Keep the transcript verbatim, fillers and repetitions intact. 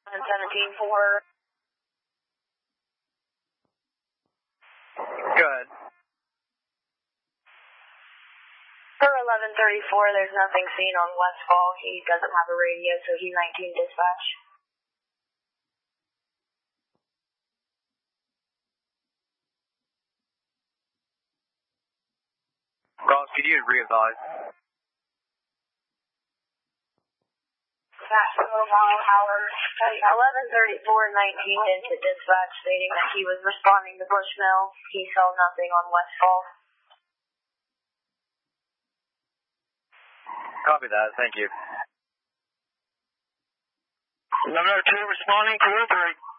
seventeen four. Good. For eleven thirty-four, there's nothing seen on Westfall. He doesn't have a radio, so he's nineteen dispatch. Ross, could you re-advise? Maximum mile hours. eleven thirty-four, nineteen into dispatch, stating that he was responding to Bushmill. He saw nothing on Westfall. Copy that, thank you. eleven oh two responding to three.